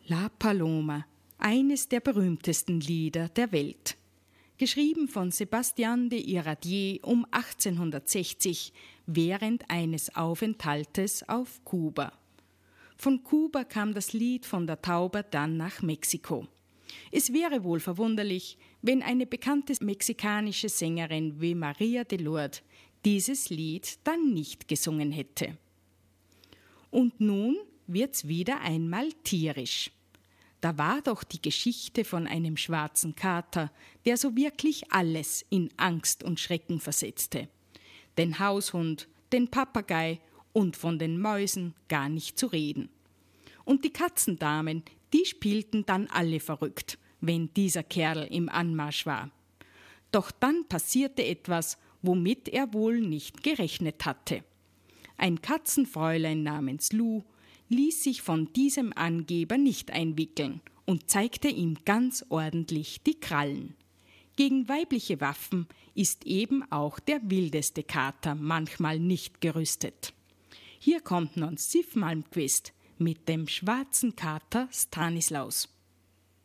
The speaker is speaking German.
La Paloma, eines der berühmtesten Lieder der Welt. Geschrieben von Sébastien de Iradier um 1860 während eines Aufenthaltes auf Kuba. Von Kuba kam das Lied von der Taube dann nach Mexiko. Es wäre wohl verwunderlich, wenn eine bekannte mexikanische Sängerin wie María de Lourdes dieses Lied dann nicht gesungen hätte. Und nun wird's wieder einmal tierisch. Da war doch die Geschichte von einem schwarzen Kater, der so wirklich alles in Angst und Schrecken versetzte. Den Haushund, den Papagei und von den Mäusen gar nicht zu reden. Und die Katzendamen, die spielten dann alle verrückt, wenn dieser Kerl im Anmarsch war. Doch dann passierte etwas, womit er wohl nicht gerechnet hatte. Ein Katzenfräulein namens Lou ließ sich von diesem Angeber nicht einwickeln und zeigte ihm ganz ordentlich die Krallen. Gegen weibliche Waffen ist eben auch der wildeste Kater manchmal nicht gerüstet. Hier kommt nun Siw Malmkvist mit dem schwarzen Kater Stanislaus.